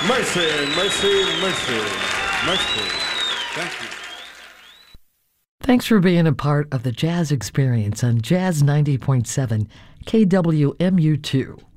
Mercy, mercy, mercy, mercy. Thank you. Thanks for being a part of the Jazz Experience on Jazz 90.7 KWMU2.